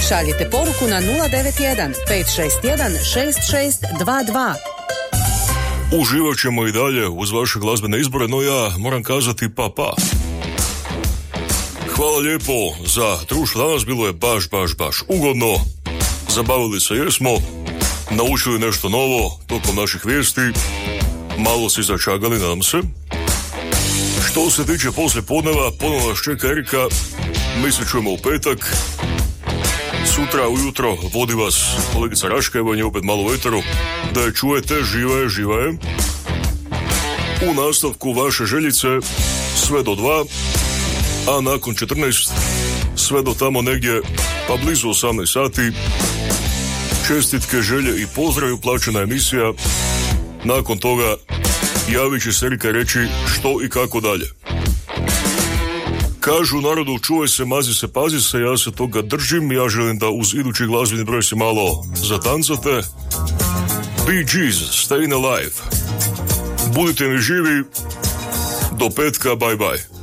Šaljite poruku na 091 561 6622. Uživat ćemo i dalje uz vaše glazbene izbore, no ja moram kazati pa. Hvala lijepo za društvo danas, bilo je baš ugodno. Zabavili se jesmo, naučili nešto novo tokom naših vijesti, malo si začagali, nadam se. Što se tiče poslije podneva, ponovno nas čeka Erika, mi se čujemo u petak. Sutra ujutro vodi vas kolegica Raška, evo nje opet malo u eteru, da je čujete, živa je. U nastavku vaše željice sve do 2, a nakon 14 sve do tamo negdje pa blizu 18 sati. Čestitke, želje i pozdrav, plaćena emisija. Nakon toga javit će se Erika reći što i kako dalje. Kažu u narodu, čuvaj se, mazi se, pazi se, ja se toga držim. Ja želim da uz idući glazbeni broj se malo zatancate. Bee Gees, Stayin' Alive. Budite mi živi, do petka, bye bye.